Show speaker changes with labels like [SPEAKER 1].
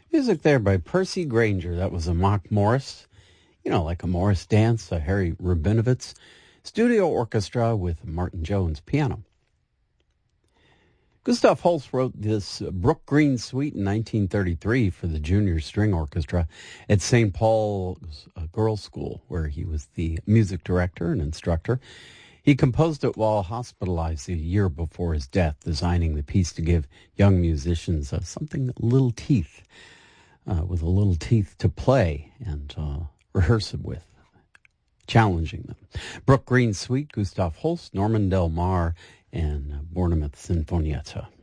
[SPEAKER 1] Music there by Percy Granger. That was a mock Morris, like a Morris dance, a Harry Rabinowitz studio orchestra with Martin Jones piano. Gustav Holst wrote this Brook Green Suite in 1933 for the Junior String Orchestra at St. Paul's Girls' School, where he was the music director and instructor. He composed it while hospitalized a year before his death, designing the piece to give young musicians something little teeth, with a little teeth to play and rehearse it with, challenging them. Brook Green Suite, Gustav Holst, Norman Del Mar, and Bournemouth Sinfonietta.